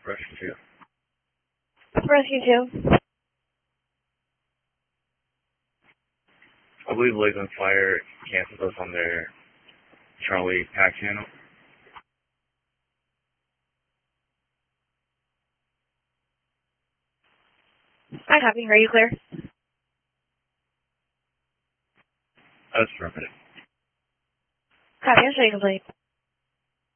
Rescue 2. Rescue 2. I believe Lakeland Fire canceled us on their Charlie Pack channel. I copy. Are you clear? That's affirmative. Copy. I'm showing complete.